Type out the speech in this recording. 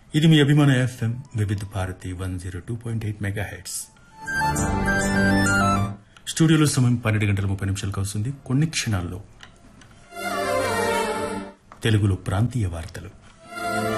ఇది మీ అభిమాన ఎఫ్ఎం వివిధ భారతి 102.8 మెగాహెర్ట్జ్. స్టూడియోలో సమయం 12:30 కావస్తుంది. కొన్ని క్షణాల్లో తెలుగులో ప్రాంతీయ వార్తలు.